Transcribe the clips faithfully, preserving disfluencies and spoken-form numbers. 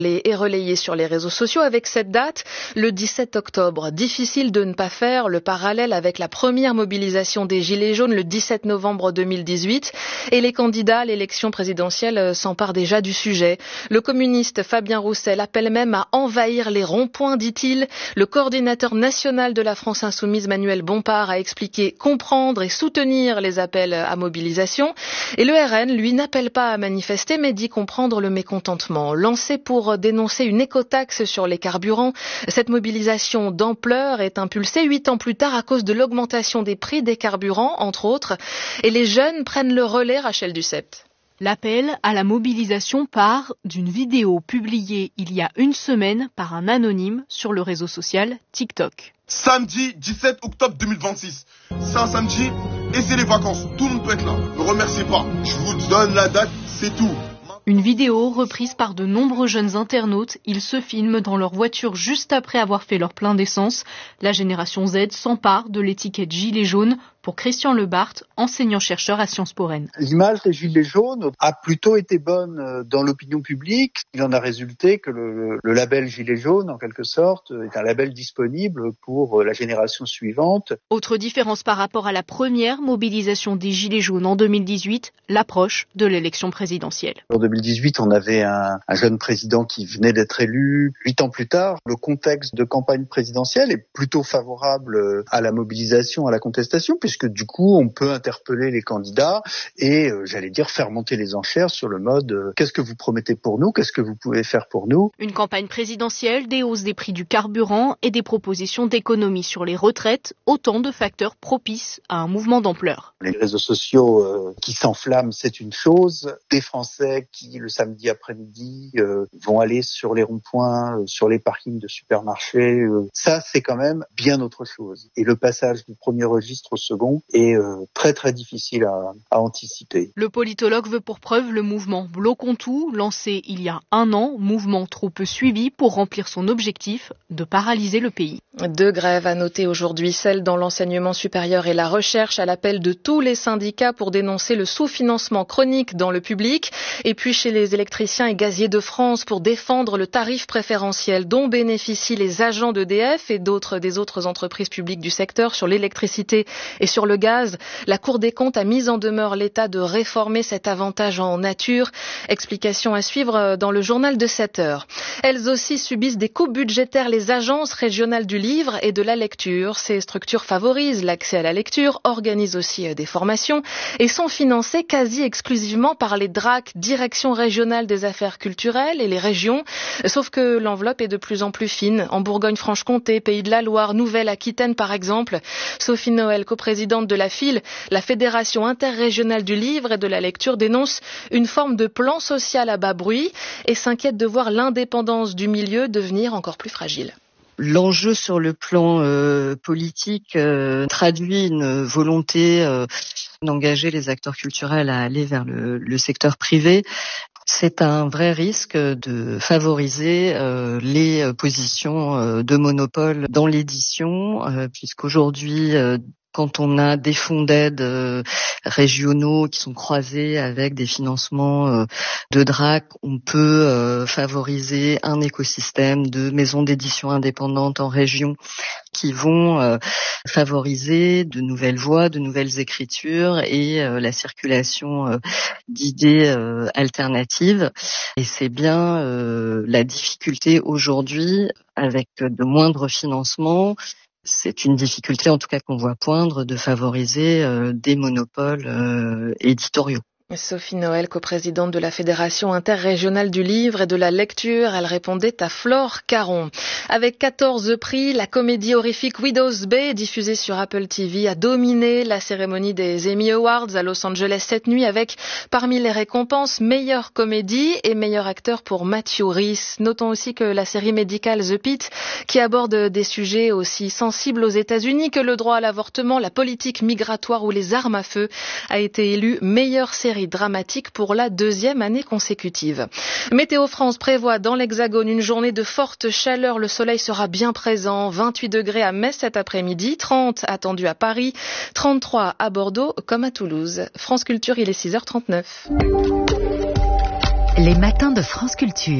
est relayé sur les réseaux sociaux avec cette date, le dix-sept octobre. Difficile de ne pas faire le parallèle avec la première mobilisation des Gilets jaunes le dix-sept novembre deux mille dix-huit et les candidats à l'élection présidentielle s'emparent déjà du sujet. Le communiste Fabien Roussel appelle même à envahir les ronds-points, dit-il. Le coordinateur national de la France Insoumise, Manuel Bompard, a expliqué comprendre et soutenir les appels à mobilisation. Et le R N, lui, n'appelle pas à manifester mais dit comprendre le mécontentement. Lancé pour dénoncer une écotaxe sur les carburants. Cette mobilisation d'ampleur est impulsée huit ans plus tard à cause de l'augmentation des prix des carburants, entre autres. Et les jeunes prennent le relais, Rachel Ducept. L'appel à la mobilisation part d'une vidéo publiée il y a une semaine par un anonyme sur le réseau social TikTok. Samedi dix-sept octobre deux mille vingt-six. C'est un samedi et c'est les vacances. Tout le monde peut être là. Ne remerciez pas. Je vous donne la date, c'est tout. Une vidéo reprise par de nombreux jeunes internautes. Ils se filment dans leur voiture juste après avoir fait leur plein d'essence. La génération Z s'empare de l'étiquette gilet jaune. Pour Christian Lebart, enseignant-chercheur à Sciences Po Rennes. L'image des gilets jaunes a plutôt été bonne dans l'opinion publique. Il en a résulté que le, le label gilet jaune, en quelque sorte, est un label disponible pour la génération suivante. Autre différence par rapport à la première mobilisation des gilets jaunes en deux mille dix-huit, l'approche de l'élection présidentielle. En deux mille dix-huit, on avait un, un jeune président qui venait d'être élu. Huit ans plus tard, le contexte de campagne présidentielle est plutôt favorable à la mobilisation, à la contestation, puisque du coup, on peut interpeller les candidats et, euh, j'allais dire, faire monter les enchères sur le mode euh, « Qu'est-ce que vous promettez pour nous ? Qu'est-ce que vous pouvez faire pour nous ?» Une campagne présidentielle, des hausses des prix du carburant et des propositions d'économie sur les retraites, autant de facteurs propices à un mouvement d'ampleur. Les réseaux sociaux euh, qui s'enflamment, c'est une chose. Des Français qui, le samedi après-midi, euh, vont aller sur les ronds-points, euh, sur les parkings de supermarchés, euh, ça, c'est quand même bien autre chose. Et le passage du premier registre au second est euh, très très difficile à, à anticiper. Le politologue veut pour preuve le mouvement Bloquons tout, lancé il y a un an, mouvement trop peu suivi pour remplir son objectif de paralyser le pays. Deux grèves à noter aujourd'hui, celle dans l'enseignement supérieur et la recherche à l'appel de tous les syndicats pour dénoncer le sous-financement chronique dans le public, et puis chez les électriciens et gaziers de France pour défendre le tarif préférentiel dont bénéficient les agents d'E D F et d'autres des autres entreprises publiques du secteur sur l'électricité et sur le gaz. La Cour des comptes a mis en demeure l'État de réformer cet avantage en nature. Explication à suivre dans le journal de sept heures. Elles aussi subissent des coupes budgétaires, les agences régionales du livre et de la lecture. Ces structures favorisent l'accès à la lecture, organisent aussi des formations et sont financées quasi exclusivement par les D R A C, Direction régionale des affaires culturelles, et les régions. Sauf que l'enveloppe est de plus en plus fine. En Bourgogne-Franche-Comté, Pays de la Loire, Nouvelle-Aquitaine par exemple. Sophie Noël, coprésidente de la F I L, la Fédération interrégionale du livre et de la lecture, dénonce une forme de plan social à bas bruit et s'inquiète de voir l'indépendance du milieu devenir encore plus fragile. L'enjeu sur le plan euh, politique euh, traduit une volonté euh, d'engager les acteurs culturels à aller vers le, le secteur privé. C'est un vrai risque de favoriser euh, les positions euh, de monopole dans l'édition, euh, puisqu'aujourd'hui, euh, quand on a des fonds d'aide euh, régionaux qui sont croisés avec des financements euh, de D R A C, on peut euh, favoriser un écosystème de maisons d'édition indépendantes en région qui vont euh, favoriser de nouvelles voix, de nouvelles écritures et euh, la circulation euh, d'idées euh, alternatives. Et c'est bien euh, la difficulté aujourd'hui, avec de moindres financements. C'est une difficulté, en tout cas qu'on voit poindre, de favoriser euh, des monopoles euh, éditoriaux. Sophie Noël, coprésidente de la Fédération interrégionale du livre et de la lecture, elle répondait à Flore Caron. Avec quatorze prix, la comédie horrifique Widow's Bay, diffusée sur Apple T V, a dominé la cérémonie des Emmy Awards à Los Angeles cette nuit, avec parmi les récompenses meilleure comédie et meilleur acteur pour Matthew Rhys. Notons aussi que la série médicale The Pitt, qui aborde des sujets aussi sensibles aux États-Unis que le droit à l'avortement, la politique migratoire ou les armes à feu, a été élue meilleure série dramatique pour la deuxième année consécutive. Météo France prévoit dans l'Hexagone une journée de forte chaleur. Le soleil sera bien présent. vingt-huit degrés à Metz cet après-midi, trente attendus à Paris, trente-trois à Bordeaux comme à Toulouse. France Culture, il est six heures trente-neuf. Les matins de France Culture.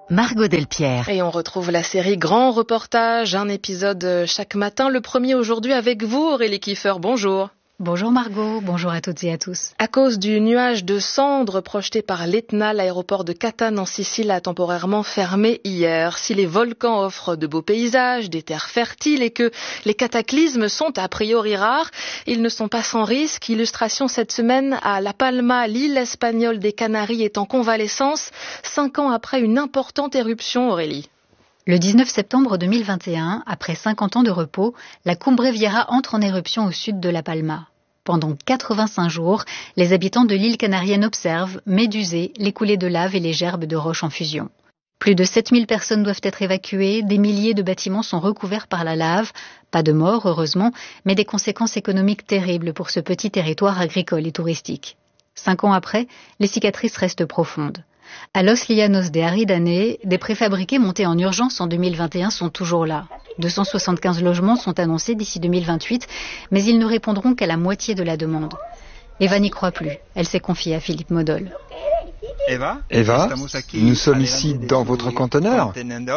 Margot Delpierre. Et on retrouve la série Grand Reportage, un épisode chaque matin. Le premier aujourd'hui avec vous, Aurélie Kiefer. Bonjour. Bonjour Margot, bonjour à toutes et à tous. À cause du nuage de cendres projeté par l'Etna, l'aéroport de Catane en Sicile a temporairement fermé hier. Si les volcans offrent de beaux paysages, des terres fertiles et que les cataclysmes sont a priori rares, ils ne sont pas sans risque. Illustration cette semaine à La Palma, l'île espagnole des Canaries est en convalescence, cinq ans après une importante éruption, Aurélie. Le dix-neuf septembre deux mille vingt et un, après cinquante ans de repos, la Cumbre Vieja entre en éruption au sud de La Palma. Pendant quatre-vingt-cinq jours, les habitants de l'île canarienne observent, médusés, les coulées de lave et les gerbes de roches en fusion. Plus de sept mille personnes doivent être évacuées, des milliers de bâtiments sont recouverts par la lave, pas de morts heureusement, mais des conséquences économiques terribles pour ce petit territoire agricole et touristique. Cinq ans après, les cicatrices restent profondes. À Los Llanos de Aridane, des préfabriqués montés en urgence en deux mille vingt et un sont toujours là. deux cent soixante-quinze logements sont annoncés d'ici deux mille vingt-huit, mais ils ne répondront qu'à la moitié de la demande. Eva n'y croit plus. Elle s'est confiée à Philippe Modol. Eva, Eva, nous sommes ici dans votre conteneur.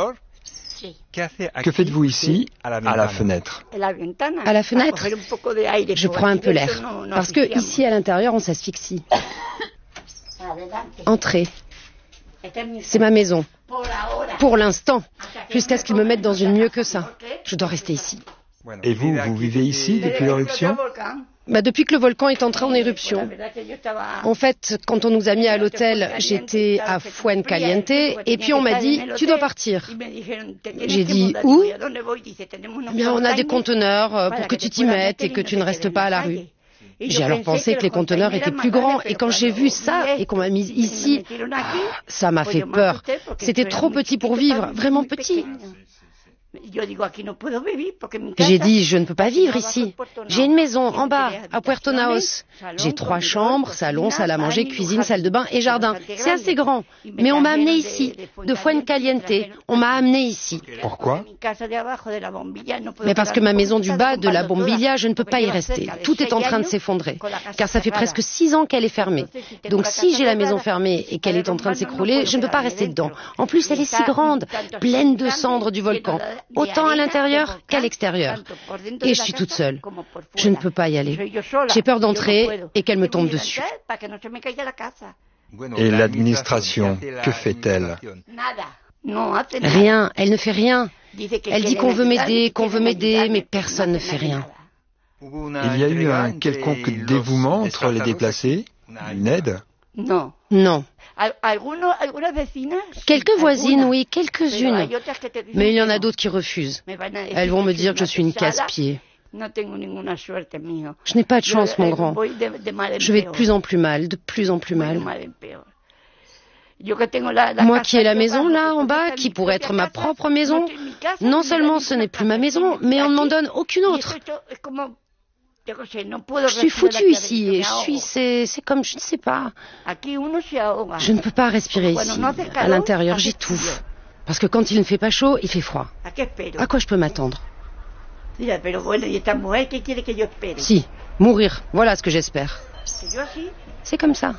Que faites-vous ici, à la fenêtre? À la fenêtre, je prends un peu l'air, parce que ici à l'intérieur on s'asphyxie. Entrez. C'est ma maison. Pour l'instant, jusqu'à ce qu'ils me mettent dans une mieux que ça. Je dois rester ici. Et vous, vous vivez ici depuis l'éruption? Bah, depuis que le volcan est entré en éruption. En fait, quand on nous a mis à l'hôtel, j'étais à Fuencaliente et puis on m'a dit « tu dois partir ». J'ai dit « où ?» Eh bien, on a des conteneurs pour que tu t'y mettes et que tu ne restes pas à la rue. J'ai alors pensé que les conteneurs étaient plus grands et quand j'ai vu ça et qu'on m'a mise ici, ça m'a fait peur. C'était trop petit pour vivre, vraiment petit. J'ai dit, je ne peux pas vivre ici. J'ai une maison en bas, à Puerto Naos. J'ai trois chambres, salon, salle à manger, cuisine, salle de bain et jardin. C'est assez grand. Mais on m'a amené ici, de Fuencaliente. On m'a amené ici. Pourquoi? Mais parce que ma maison du bas, de la Bombilla, je ne peux pas y rester. Tout est en train de s'effondrer. Car ça fait presque six ans qu'elle est fermée. Donc si j'ai la maison fermée et qu'elle est en train de s'écrouler, je ne peux pas rester dedans. En plus, elle est si grande, pleine de cendres du volcan. Autant à l'intérieur qu'à l'extérieur. Et je suis toute seule. Je ne peux pas y aller. J'ai peur d'entrer et qu'elle me tombe dessus. Et l'administration, que fait-elle? Rien, elle ne fait rien. Elle dit qu'on veut m'aider, qu'on veut m'aider, mais personne ne fait rien. Il y a eu un quelconque dévouement entre les déplacés? Une aide? Non. Non. Quelques voisines, oui, quelques-unes. Mais il y en a d'autres qui refusent. Elles vont me dire que je suis une casse-pied. Je n'ai pas de chance, mon grand. Je vais de plus en plus mal, de plus en plus mal. Moi qui ai la maison là en bas, qui pourrait être ma propre maison, non seulement ce n'est plus ma maison, mais on ne m'en donne aucune autre. Je suis foutue ici et je suis, c'est, c'est comme, je ne sais pas. Je ne peux pas respirer ici. À l'intérieur, j'étouffe. Parce que quand il ne fait pas chaud, il fait froid. À quoi je peux m'attendre? Si, mourir. Voilà ce que j'espère. C'est comme ça.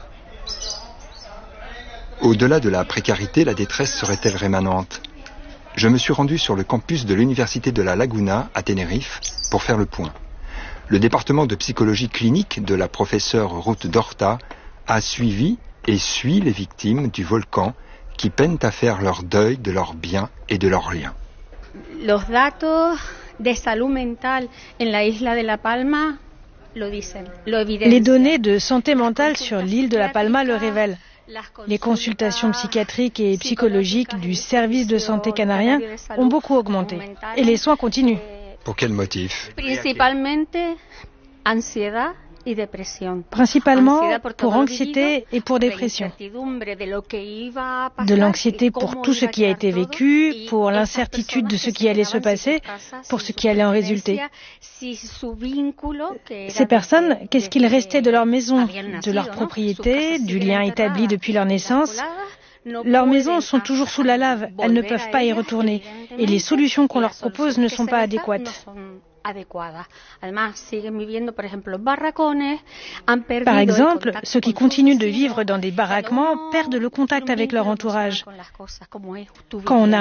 Au-delà de la précarité, la détresse serait-elle rémanente? Je me suis rendu sur le campus de l'université de la Laguna, à Tenerife, pour faire le point. Le département de psychologie clinique de la professeure Ruth Dorta a suivi et suit les victimes du volcan qui peinent à faire leur deuil de leurs biens et de leurs liens. Los datos de salud mental en la isla de La Palma lo dicen, lo evidencian. Les données de santé mentale sur l'île de La Palma le révèlent. Les consultations psychiatriques et psychologiques du service de santé canarien ont beaucoup augmenté et les soins continuent. Pour quel motif? Principalement pour anxiété et pour dépression. De l'anxiété pour tout ce qui a été vécu, pour l'incertitude de ce qui allait se passer, pour ce qui allait en résulter. Ces personnes, qu'est-ce qu'il restait de leur maison, de leur propriété, du lien établi depuis leur naissance? Leurs maisons sont toujours sous la lave, elles ne peuvent pas y retourner et les solutions qu'on leur propose ne sont pas adéquates. Par exemple, ceux qui continuent de vivre dans des baraquements perdent le contact avec leur entourage. Quand on a